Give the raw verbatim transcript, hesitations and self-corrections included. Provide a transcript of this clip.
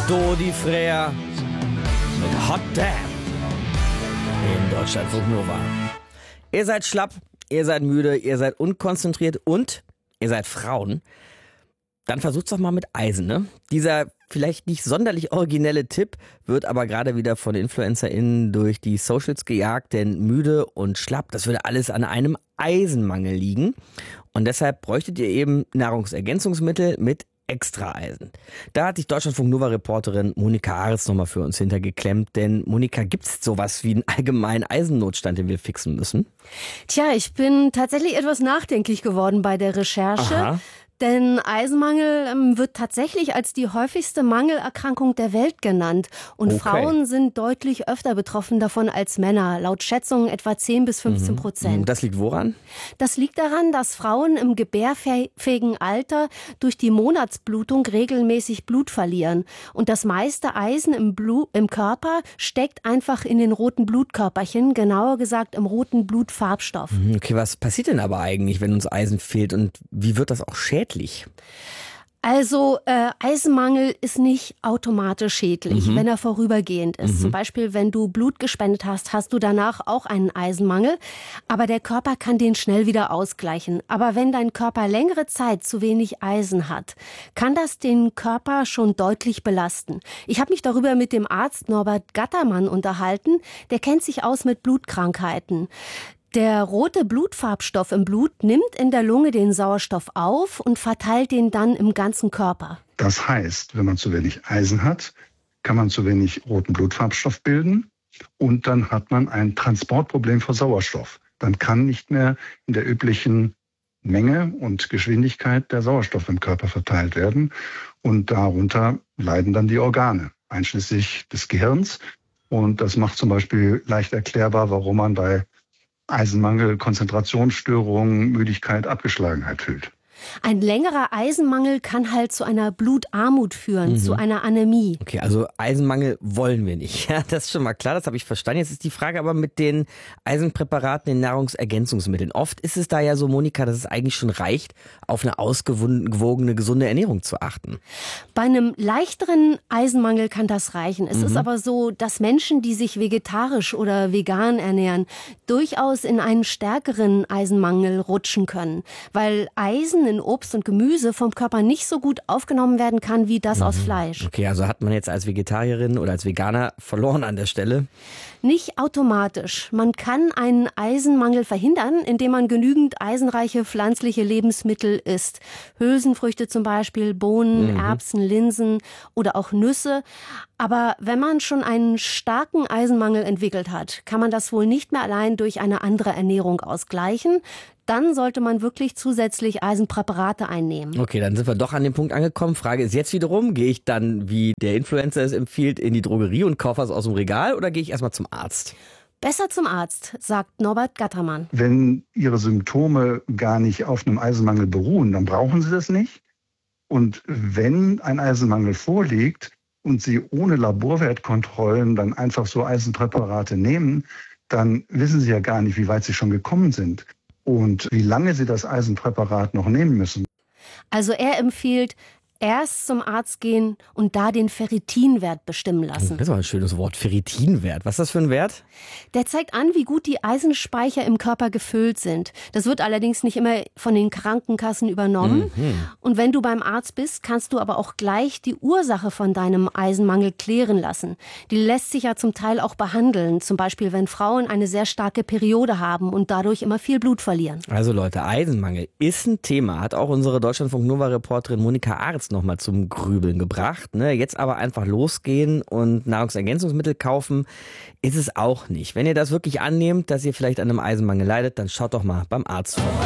Dodi Freer mit Hot Damn in Deutschlandfunk Nova. Ihr seid schlapp, ihr seid müde, ihr seid unkonzentriert und ihr seid Frauen. Dann versucht's doch mal mit Eisen, ne? Dieser vielleicht nicht sonderlich originelle Tipp wird aber gerade wieder von InfluencerInnen durch die Socials gejagt, denn müde und schlapp, das würde alles an einem Eisenmangel liegen. Und deshalb bräuchtet ihr eben Nahrungsergänzungsmittel mit Extraeisen. Da hat sich Deutschlandfunk-Nova-Reporterin Monika Aretz nochmal für uns hintergeklemmt. Denn Monika, gibt's sowas wie einen allgemeinen Eisennotstand, den wir fixen müssen? Tja, ich bin tatsächlich etwas nachdenklich geworden bei der Recherche. Aha. Denn Eisenmangel ähm, wird tatsächlich als die häufigste Mangelerkrankung der Welt genannt. Und Okay. Frauen sind deutlich öfter betroffen davon als Männer. Laut Schätzungen etwa zehn bis fünfzehn Prozent. Das liegt woran? Das liegt daran, dass Frauen im gebärfähigen Alter durch die Monatsblutung regelmäßig Blut verlieren. Und das meiste Eisen im, Blut, im Körper steckt einfach in den roten Blutkörperchen, genauer gesagt im roten Blutfarbstoff. Okay, was passiert denn aber eigentlich, wenn uns Eisen fehlt und wie wird das auch schädlich? Also äh, Eisenmangel ist nicht automatisch schädlich, Mhm. wenn er vorübergehend ist. Mhm. Zum Beispiel, wenn du Blut gespendet hast, hast du danach auch einen Eisenmangel. Aber der Körper kann den schnell wieder ausgleichen. Aber wenn dein Körper längere Zeit zu wenig Eisen hat, kann das den Körper schon deutlich belasten. Ich habe mich darüber mit dem Arzt Norbert Gattermann unterhalten. Der kennt sich aus mit Blutkrankheiten. Der rote Blutfarbstoff im Blut nimmt in der Lunge den Sauerstoff auf und verteilt den dann im ganzen Körper. Das heißt, wenn man zu wenig Eisen hat, kann man zu wenig roten Blutfarbstoff bilden und dann hat man ein Transportproblem für Sauerstoff. Dann kann nicht mehr in der üblichen Menge und Geschwindigkeit der Sauerstoff im Körper verteilt werden und darunter leiden dann die Organe, einschließlich des Gehirns. Und das macht zum Beispiel leicht erklärbar, warum man bei Eisenmangel, Konzentrationsstörungen, Müdigkeit, Abgeschlagenheit fühlt. Ein längerer Eisenmangel kann halt zu einer Blutarmut führen, Mhm. zu einer Anämie. Okay, also Eisenmangel wollen wir nicht. Ja, das ist schon mal klar, das habe ich verstanden. Jetzt ist die Frage aber mit den Eisenpräparaten, den Nahrungsergänzungsmitteln. Oft ist es da ja so, Monika, dass es eigentlich schon reicht, auf eine ausgewogene, gesunde Ernährung zu achten. Bei einem leichteren Eisenmangel kann das reichen. Es Mhm. ist aber so, dass Menschen, die sich vegetarisch oder vegan ernähren, durchaus in einen stärkeren Eisenmangel rutschen können, weil Eisen in Obst und Gemüse vom Körper nicht so gut aufgenommen werden kann wie das aus Fleisch. Okay, also hat man jetzt als Vegetarierin oder als Veganer verloren an der Stelle? Nicht automatisch. Man kann einen Eisenmangel verhindern, indem man genügend eisenreiche pflanzliche Lebensmittel isst. Hülsenfrüchte zum Beispiel, Bohnen, Mhm. Erbsen, Linsen oder auch Nüsse. Aber wenn man schon einen starken Eisenmangel entwickelt hat, kann man das wohl nicht mehr allein durch eine andere Ernährung ausgleichen. Dann sollte man wirklich zusätzlich Eisenpräparate einnehmen. Okay, dann sind wir doch an dem Punkt angekommen. Frage ist jetzt wiederum, gehe ich dann, wie der Influencer es empfiehlt, in die Drogerie und kaufe was aus dem Regal oder gehe ich erstmal zum Arzt? Besser zum Arzt, sagt Norbert Gattermann. Wenn Ihre Symptome gar nicht auf einem Eisenmangel beruhen, dann brauchen Sie das nicht. Und wenn ein Eisenmangel vorliegt und Sie ohne Laborwertkontrollen dann einfach so Eisenpräparate nehmen, dann wissen Sie ja gar nicht, wie weit Sie schon gekommen sind und wie lange Sie das Eisenpräparat noch nehmen müssen. Also er empfiehlt, erst zum Arzt gehen und da den Ferritinwert bestimmen lassen. Das ist aber ein schönes Wort, Ferritinwert. Was ist das für ein Wert? Der zeigt an, wie gut die Eisenspeicher im Körper gefüllt sind. Das wird allerdings nicht immer von den Krankenkassen übernommen. Mhm. Und wenn du beim Arzt bist, kannst du aber auch gleich die Ursache von deinem Eisenmangel klären lassen. Die lässt sich ja zum Teil auch behandeln. Zum Beispiel, wenn Frauen eine sehr starke Periode haben und dadurch immer viel Blut verlieren. Also Leute, Eisenmangel ist ein Thema, hat auch unsere Deutschlandfunk-Nova-Reporterin Monika Aretz nochmal zum Grübeln gebracht. Ne? Jetzt aber einfach losgehen und Nahrungsergänzungsmittel kaufen, ist es auch nicht. Wenn ihr das wirklich annehmt, dass ihr vielleicht an einem Eisenmangel leidet, dann schaut doch mal beim Arzt vorbei.